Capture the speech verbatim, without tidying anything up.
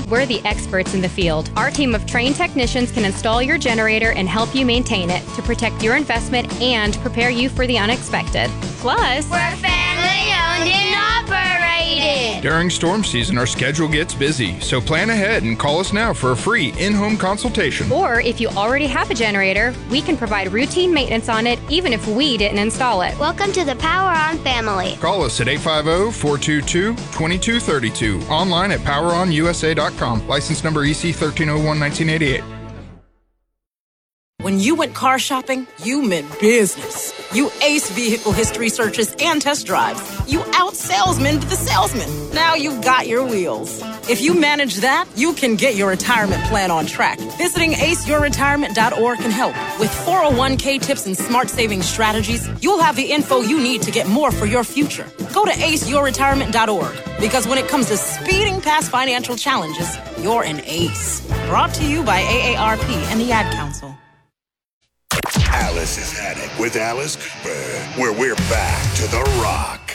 We're the experts in the field. Our team of trained technicians can install your generator and help you maintain it to protect your investment and prepare you for the unexpected. Plus, we're family owned and operated. During storm season, our schedule gets busy, so plan ahead and call us now for a free in-home consultation. Or if you already have a generator, we can provide routine maintenance on it even if we didn't install it. Welcome to the Power On family. Call us at eight five zero, four two two, two two three two. Online at power on u s a dot com. License number E C thirteen oh one, nineteen eighty-eight. When you went car shopping, you meant business. You aced vehicle history searches and test drives. You out-salesmaned the salesman. Now you've got your wheels. If you manage that, you can get your retirement plan on track. Visiting ace your retirement dot org can help. With four oh one k tips and smart saving strategies, you'll have the info you need to get more for your future. Go to ace your retirement dot org, because when it comes to speeding past financial challenges, you're an ace. Brought to you by A A R P and the Ad Council. Alice's Attic with Alice Cooper, where we're back to the rock.